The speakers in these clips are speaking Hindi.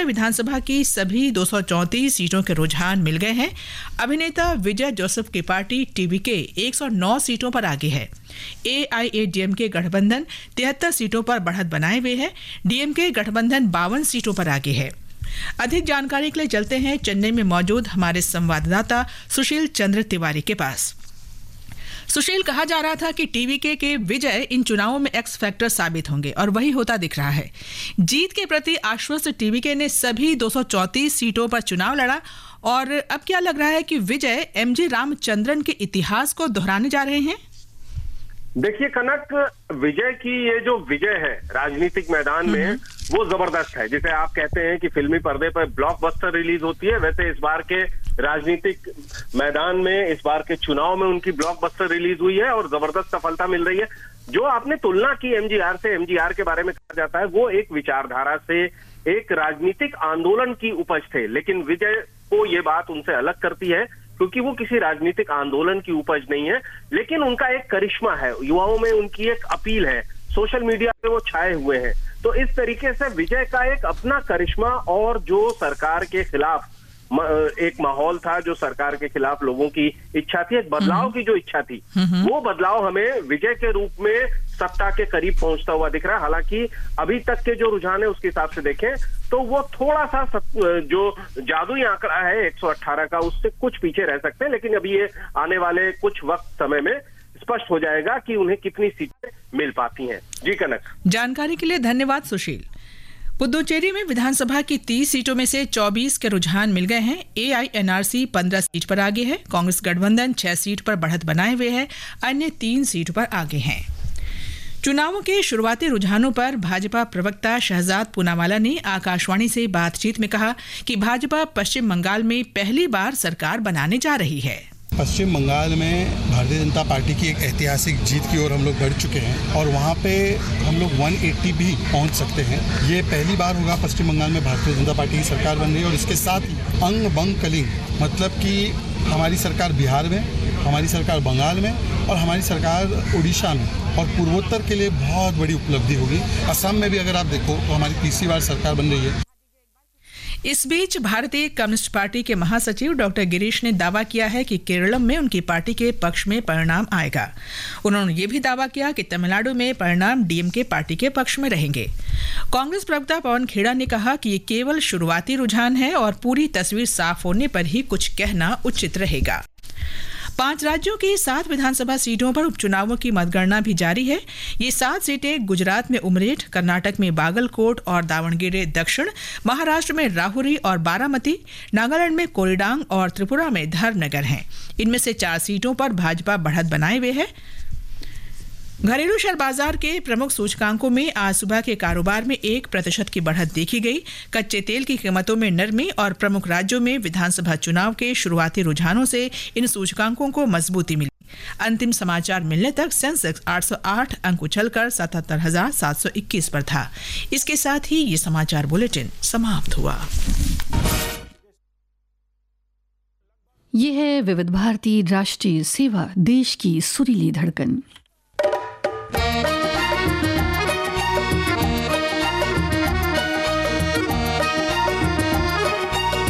विधानसभा की सभी 234 सीटों के रुझान मिल गए हैं। अभिनेता विजय जोसेफ की पार्टी टीवीके 109 सीटों पर आगे है। एआईएडीएमके गठबंधन 73 सीटों पर बढ़त बनाए हुए है। डीएमके गठबंधन 52 सीटों पर आगे है। अधिक जानकारी के लिए चलते हैं चेन्नई में मौजूद हमारे संवाददाता सुशील चंद्र तिवारी के पास। सुशील, कहा जा रहा था कि टीवीके के विजय इन चुनावों में एक्स फैक्टर साबित होंगे और वही होता दिख रहा है। जीत के प्रति आश्वस्त टीवीके ने सभी 234 सीटों पर चुनाव लड़ा और अब क्या लग रहा है कि विजय एमजी रामचंद्रन के इतिहास को दोहराने जा रहे हैं? देखिए कनक, विजय की ये जो विजय है राजनीतिक मैदान में वो जबरदस्त है। जिसे आप कहते हैं कि फिल्मी पर्दे पर ब्लॉकबस्टर रिलीज होती है, वैसे इस बार के राजनीतिक मैदान में, इस बार के चुनाव में उनकी ब्लॉकबस्टर रिलीज हुई है और जबरदस्त सफलता मिल रही है। जो आपने तुलना की एमजीआर से, एमजीआर के बारे में कहा जाता है वो एक विचारधारा से, एक राजनीतिक आंदोलन की उपज थे, लेकिन विजय को ये बात उनसे अलग करती है क्योंकि वो किसी राजनीतिक आंदोलन की उपज नहीं है, लेकिन उनका एक करिश्मा है, युवाओं में उनकी एक अपील है, सोशल मीडिया पे वो छाए हुए हैं। तो इस तरीके से विजय का एक अपना करिश्मा और जो सरकार के खिलाफ एक माहौल था, जो सरकार के खिलाफ लोगों की इच्छा थी, एक बदलाव की जो इच्छा थी, वो बदलाव हमें विजय के रूप में सत्ता के करीब पहुंचता हुआ दिख रहा है। हालांकि अभी तक के जो रुझान है उसके हिसाब से देखें तो वो थोड़ा सा जो जादुई आंकड़ा है 118 का, उससे कुछ पीछे रह सकते हैं, लेकिन अभी ये आने वाले कुछ वक्त समय में स्पष्ट हो जाएगा कि उन्हें कितनी सीटें मिल पाती हैं। जी कनक, जानकारी के लिए धन्यवाद सुशील। पुदुचेरी में विधानसभा की 30 सीटों में से 24 के रुझान मिल गए हैं। एआईएनआरसी 15 सीट पर आगे है। कांग्रेस गठबंधन 6 सीट पर बढ़त बनाए हुए है, अन्य 3 सीट पर आगे हैं। चुनावों के शुरुआती रुझानों पर भाजपा प्रवक्ता शहजाद पूनावाला ने आकाशवाणी से बातचीत में कहा कि भाजपा पश्चिम बंगाल में पहली बार सरकार बनाने जा रही है। पश्चिम बंगाल में भारतीय जनता पार्टी की एक ऐतिहासिक जीत की ओर हम लोग बढ़ चुके हैं और वहाँ पे हम लोग 180 भी पहुँच सकते हैं। ये पहली बार होगा पश्चिम बंगाल में भारतीय जनता पार्टी की सरकार बन रही है और इसके साथ ही अंग बंग कलिंग, मतलब कि हमारी सरकार बिहार में, हमारी सरकार बंगाल में और हमारी सरकार उड़ीसा में, और पूर्वोत्तर के लिए बहुत बड़ी उपलब्धि होगी। असम में भी अगर आप देखो तो हमारी तीसरी बार सरकार बन रही है। इस बीच भारतीय कम्युनिस्ट पार्टी के महासचिव डॉक्टर गिरीश ने दावा किया है कि केरल में उनकी पार्टी के पक्ष में परिणाम आएगा। उन्होंने ये भी दावा किया कि तमिलनाडु में परिणाम डीएमके पार्टी के पक्ष में रहेंगे। कांग्रेस प्रवक्ता पवन खेड़ा ने कहा कि ये केवल शुरुआती रुझान है और पूरी तस्वीर साफ होने पर ही कुछ कहना उचित रहेगा। 5 राज्यों की 7 विधानसभा सीटों पर उपचुनावों की मतगणना भी जारी है। ये 7 सीटें गुजरात में उमरेठ, कर्नाटक में बागलकोट और दावणगेरे दक्षिण, महाराष्ट्र में राहुरी और बारामती, नागालैंड में कोरीडांग और त्रिपुरा में धर्मनगर हैं। इनमें से 4 सीटों पर भाजपा बढ़त बनाए हुए है। घरेलू शेयर बाजार के प्रमुख सूचकांकों में आज सुबह के कारोबार में 1% की बढ़त देखी गई। कच्चे तेल की कीमतों में नरमी और प्रमुख राज्यों में विधानसभा चुनाव के शुरुआती रुझानों से इन सूचकांकों को मजबूती मिली। अंतिम समाचार मिलने तक सेंसेक्स 808 अंक उछलकर 77,721 पर था। इसके साथ ही ये समाचार बुलेटिन समाप्त हुआ। ये है विविध भारती राष्ट्रीय सेवा, देश की सुरीली धड़कन।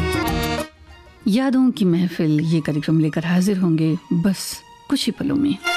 यादों की महफिल, ये कार्यक्रम लेकर हाजिर होंगे बस कुछ ही पलों में।